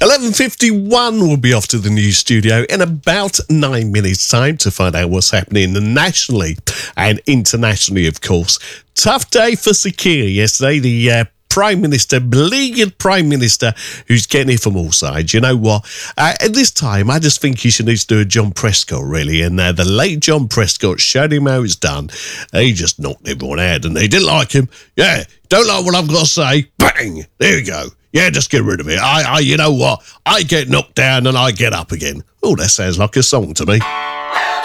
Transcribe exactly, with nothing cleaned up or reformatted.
eleven fifty-one will be off to the new studio in about nine minutes' time to find out what's happening nationally and internationally, of course. Tough day for Sir Keir yesterday, the uh, Prime Minister, beleaguered Prime Minister, who's getting it from all sides. You know what? Uh, at this time, I just think he should need to do a John Prescott, really. And uh, the late John Prescott showed him how it's done. He just knocked everyone out, and they didn't like him. Yeah, don't like what I've got to say. Bang! There you go. Yeah, just get rid of it. I, I, you know what? I get knocked down and I get up again. Oh, that sounds like a song to me.